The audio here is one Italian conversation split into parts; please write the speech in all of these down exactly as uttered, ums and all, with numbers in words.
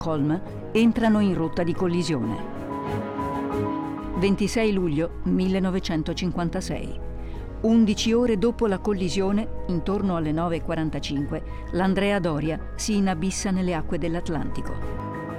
Stoccolma entrano in rotta di collisione. ventisei luglio millenovecentocinquantasei. undici ore dopo la collisione, intorno alle nove e quarantacinque, l'Andrea Doria si inabissa nelle acque dell'Atlantico.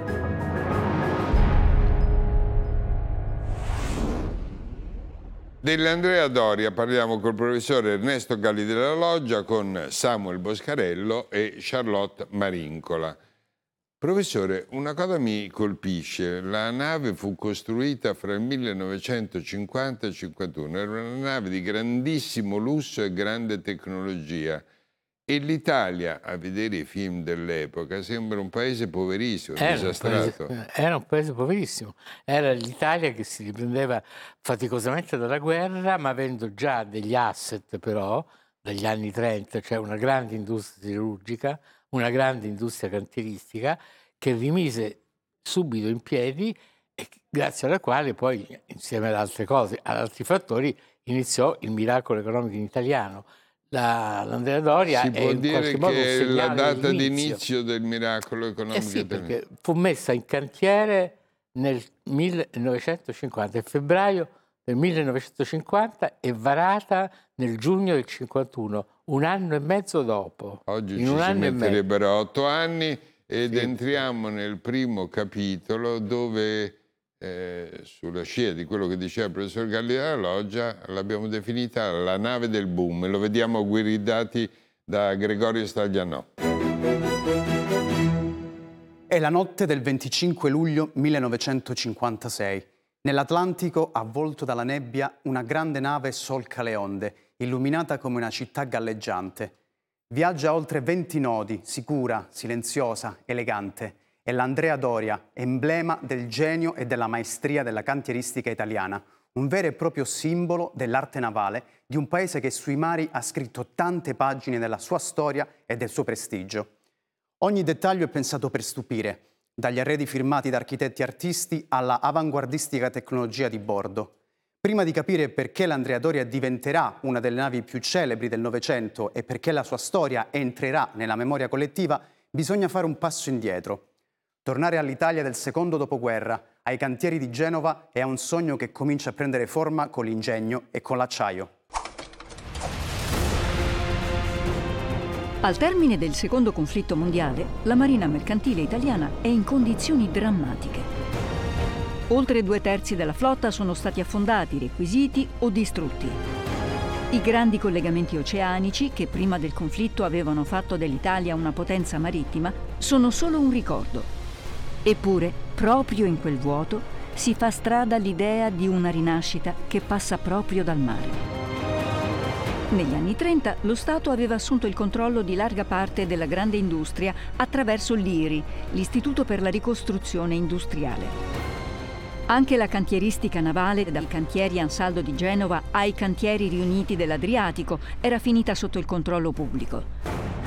Dell'Andrea Doria parliamo col professore Ernesto Galli della Loggia, con Samuel Boscarello e Charlotte Marincola. Professore, una cosa mi colpisce: la nave fu costruita fra il millenovecentocinquanta e il cinquantuno, era una nave di grandissimo lusso e grande tecnologia, e l'Italia, a vedere i film dell'epoca, sembra un paese poverissimo, era disastrato. Un paese, era un paese poverissimo, era l'Italia che si riprendeva faticosamente dalla guerra, ma avendo già degli asset però, dagli anni trenta, cioè una grande industria siderurgica, una grande industria cantieristica, che rimise subito in piedi e grazie alla quale poi, insieme ad altre cose, ad altri fattori, iniziò il miracolo economico in italiano. La, L'Andrea Doria si è può in dire qualche modo un che è la segnale data dell'inizio. d'inizio del miracolo economico Eh sì, italiano. perché fu messa in cantiere nel millenovecentocinquanta, il febbraio del millenovecentocinquanta, e varata nel giugno del cinquantuno, un anno e mezzo dopo. Oggi in ci un si anno metterebbero otto anni ed Sì. entriamo nel primo capitolo dove, eh, sulla scia di quello che diceva il professor Galli della Loggia, l'abbiamo definita la nave del boom, e lo vediamo guidati da Gregorio Staglianò. È la notte del venticinque luglio millenovecentocinquantasei. Nell'Atlantico, avvolto dalla nebbia, una grande nave solca le onde, illuminata come una città galleggiante. Viaggia a oltre venti nodi, sicura, silenziosa, elegante. È l'Andrea Doria, emblema del genio e della maestria della cantieristica italiana, un vero e proprio simbolo dell'arte navale di un paese che sui mari ha scritto tante pagine della sua storia e del suo prestigio. Ogni dettaglio è pensato per stupire, dagli arredi firmati da architetti e artisti alla avanguardistica tecnologia di bordo. Prima di capire perché l'Andrea Doria diventerà una delle navi più celebri del Novecento e perché la sua storia entrerà nella memoria collettiva, bisogna fare un passo indietro. Tornare all'Italia del secondo dopoguerra, ai cantieri di Genova, e a un sogno che comincia a prendere forma con l'ingegno e con l'acciaio. Al termine del secondo conflitto mondiale, la marina mercantile italiana è in condizioni drammatiche. Oltre due terzi della flotta sono stati affondati, requisiti o distrutti. I grandi collegamenti oceanici, che prima del conflitto avevano fatto dell'Italia una potenza marittima, sono solo un ricordo. Eppure, proprio in quel vuoto, si fa strada l'idea di una rinascita che passa proprio dal mare. Negli anni trenta lo Stato aveva assunto il controllo di larga parte della grande industria attraverso l'I R I, l'Istituto per la ricostruzione industriale. Anche la cantieristica navale, dai cantieri Ansaldo di Genova ai cantieri riuniti dell'Adriatico, era finita sotto il controllo pubblico.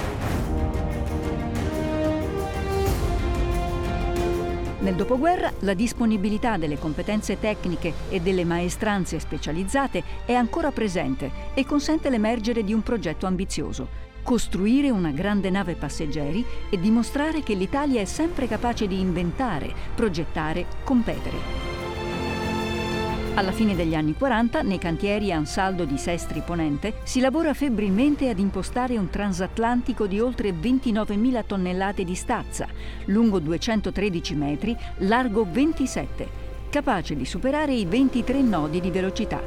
Nel dopoguerra la disponibilità delle competenze tecniche e delle maestranze specializzate è ancora presente e consente l'emergere di un progetto ambizioso: costruire una grande nave passeggeri e dimostrare che l'Italia è sempre capace di inventare, progettare, competere. Alla fine degli anni quaranta, nei cantieri Ansaldo di Sestri Ponente, si lavora febbrilmente ad impostare un transatlantico di oltre ventinovemila tonnellate di stazza, lungo duecentotredici metri, largo ventisette, capace di superare i ventitré nodi di velocità.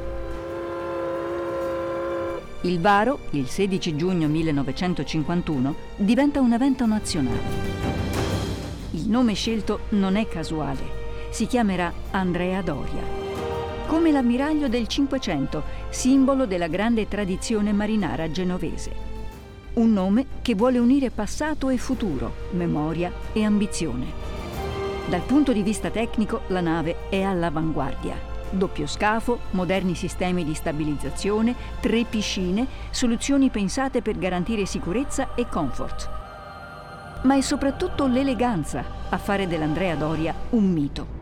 Il varo, il sedici giugno millenovecentocinquantuno, diventa un evento nazionale. Il nome scelto non è casuale, si chiamerà Andrea Doria. Come l'ammiraglio del Cinquecento, simbolo della grande tradizione marinara genovese. Un nome che vuole unire passato e futuro, memoria e ambizione. Dal punto di vista tecnico, la nave è all'avanguardia. Doppio scafo, moderni sistemi di stabilizzazione, tre piscine, soluzioni pensate per garantire sicurezza e comfort. Ma è soprattutto l'eleganza a fare dell'Andrea Doria un mito.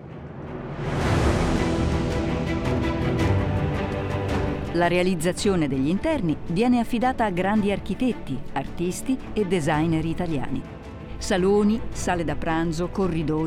La realizzazione degli interni viene affidata a grandi architetti, artisti e designer italiani. Saloni, sale da pranzo, corridoi.